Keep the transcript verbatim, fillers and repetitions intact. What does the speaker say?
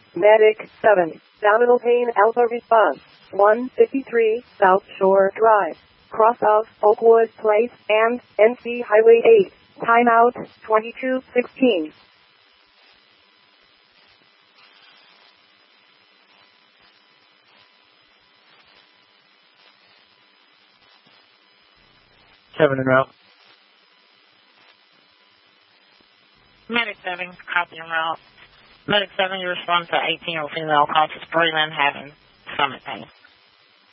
Medic seven, abdominal pain alpha response, one fifty-three South Shore Drive, cross of Oakwood Place and N C Highway eight, timeout twenty-two sixteen. Kevin and route. Medic seven, copy en route. Medic seven, you respond to eighteen-year-old female conscious breathing, having stomach pain.